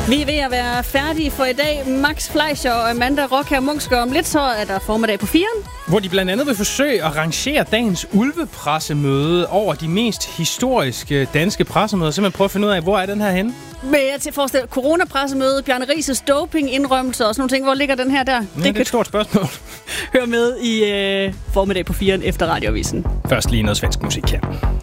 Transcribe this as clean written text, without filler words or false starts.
Vi er ved at være færdige for i dag. Max Fleischer og Amanda Rockher Munchsgaard. Om lidt så er der formiddag på 4'eren. Hvor de blandt andet vil forsøge at rangere dagens ulvepressemøde over de mest historiske danske pressemøder. Simpelthen prøve at finde ud af, hvor er den her henne? Men jeg til forestille coronapressemøde, Bjarne Riis' doping-indrømmelser og sådan nogle ting. Hvor ligger den her der? Ja, det er et stort spørgsmål. Hør med i formiddag på 4'eren efter Radioavisen. Først lige noget svensk musik her.